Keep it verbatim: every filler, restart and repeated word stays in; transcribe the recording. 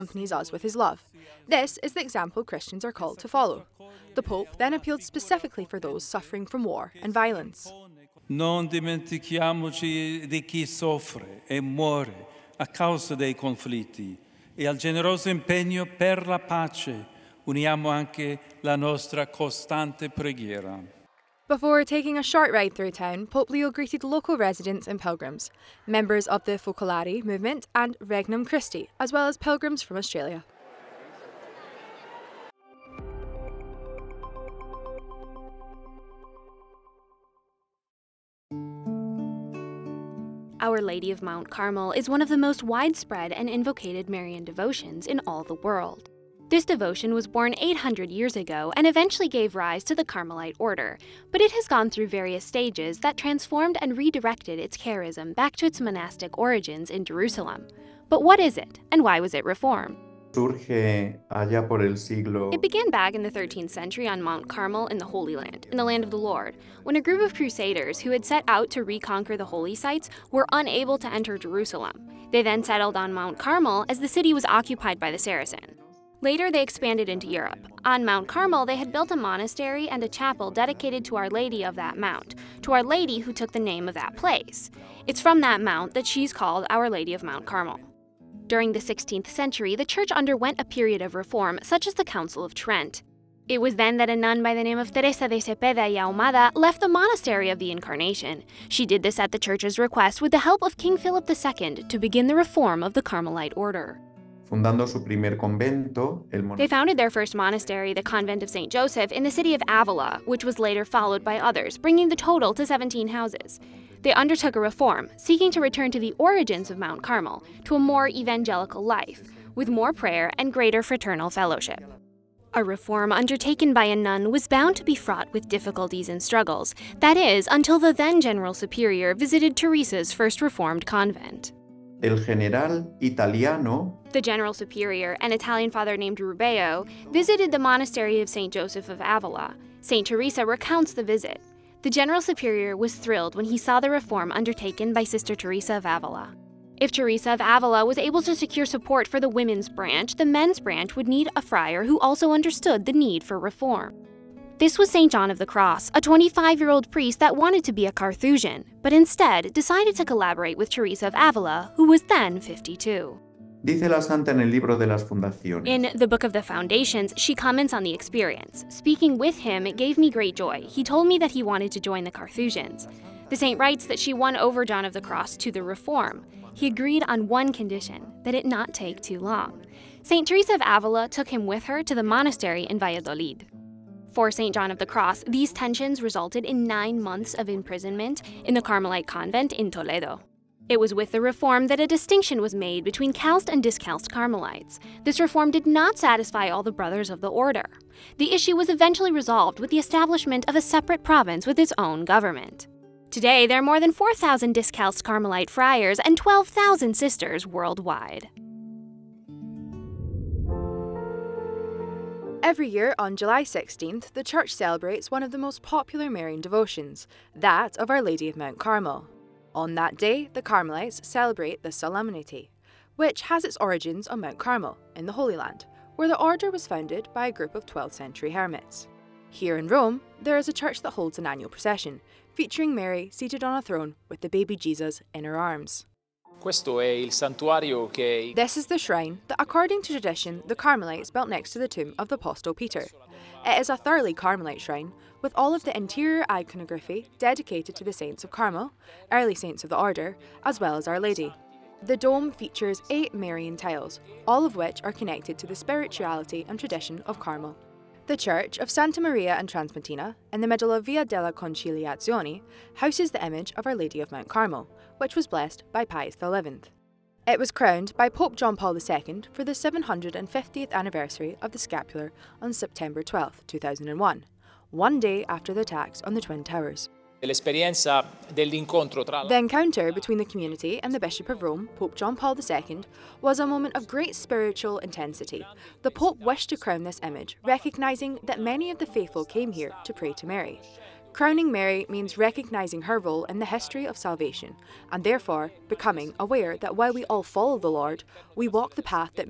accompanies us with his love. This is the example Christians are called to follow. The Pope then appealed specifically for those suffering from war and violence. Non dimentichiamoci di chi soffre e muore a causa dei conflitti e al generoso impegno per la pace uniamo anche la nostra costante preghiera. Before taking a short ride through town, Pope Leo greeted local residents and pilgrims, members of the Focolari movement and Regnum Christi, as well as pilgrims from Australia. Our Lady of Mount Carmel is one of the most widespread and invocated Marian devotions in all the world. This devotion was born eight hundred years ago and eventually gave rise to the Carmelite order, but it has gone through various stages that transformed and redirected its charism back to its monastic origins in Jerusalem. But what is it, and why was it reformed? Surge allá por el siglo. It began back in the thirteenth century on Mount Carmel in the Holy Land, in the land of the Lord, when a group of crusaders who had set out to reconquer the holy sites were unable to enter Jerusalem. They then settled on Mount Carmel as the city was occupied by the Saracens. Later, they expanded into Europe. On Mount Carmel, they had built a monastery and a chapel dedicated to Our Lady of that Mount, to Our Lady who took the name of that place. It's from that mount that she's called Our Lady of Mount Carmel. During the sixteenth century, the church underwent a period of reform, such as the Council of Trent. It was then that a nun by the name of Teresa de Cepeda y Ahumada left the Monastery of the Incarnation. She did this at the church's request with the help of King Philip the Second to begin the reform of the Carmelite order. Fundando su primer convento, el They founded their first monastery, the Convent of Saint Joseph, in the city of Avila, which was later followed by others, bringing the total to seventeen houses. They undertook a reform, seeking to return to the origins of Mount Carmel, to a more evangelical life, with more prayer and greater fraternal fellowship. A reform undertaken by a nun was bound to be fraught with difficulties and struggles, that is, until the then General Superior visited Teresa's first reformed convent. El general italiano, The General Superior, an Italian father named Rubeo, visited the monastery of Saint Joseph of Avila. Saint Teresa recounts the visit. The General Superior was thrilled when he saw the reform undertaken by Sister Teresa of Avila. If Teresa of Avila was able to secure support for the women's branch, the men's branch would need a friar who also understood the need for reform. This was Saint John of the Cross, a twenty-five-year-old priest that wanted to be a Carthusian, but instead decided to collaborate with Teresa of Avila, who was then fifty-two. dice la santa en el libro de las fundaciones. In the Book of the Foundations, she comments on the experience. Speaking with him, it gave me great joy. He told me that he wanted to join the Carthusians. The saint writes that she won over John of the Cross to the reform. He agreed on one condition, that it not take too long. Saint Teresa of Avila took him with her to the monastery in Valladolid. For Saint John of the Cross, these tensions resulted in nine months of imprisonment in the Carmelite convent in Toledo. It was with the reform that a distinction was made between calced and discalced Carmelites. This reform did not satisfy all the brothers of the order. The issue was eventually resolved with the establishment of a separate province with its own government. Today, there are more than four thousand discalced Carmelite friars and twelve thousand sisters worldwide. Every year on July sixteenth, the Church celebrates one of the most popular Marian devotions, that of Our Lady of Mount Carmel. On that day, the Carmelites celebrate the Solemnity, which has its origins on Mount Carmel, in the Holy Land, where the order was founded by a group of twelfth century hermits. Here in Rome, there is a church that holds an annual procession, featuring Mary seated on a throne with the baby Jesus in her arms. Questo è il santuario che... This is the shrine that, according to tradition, the Carmelites built next to the tomb of the Apostle Peter. It is a thoroughly Carmelite shrine, with all of the interior iconography dedicated to the saints of Carmel, early saints of the order, as well as Our Lady. The dome features eight Marian tiles, all of which are connected to the spirituality and tradition of Carmel. The Church of Santa Maria in Transpontina, in the middle of Via della Conciliazione, houses the image of Our Lady of Mount Carmel, which was blessed by Pius the eleventh. It was crowned by Pope John Paul the Second for the seven hundred fiftieth anniversary of the scapular on September twelfth, two thousand one, one day after the attacks on the Twin Towers. L'esperienza dell'incontro tra... The encounter between the community and the Bishop of Rome, Pope John Paul the Second, was a moment of great spiritual intensity. The Pope wished to crown this image, recognising that many of the faithful came here to pray to Mary. Crowning Mary means recognising her role in the history of salvation, and therefore becoming aware that while we all follow the Lord, we walk the path that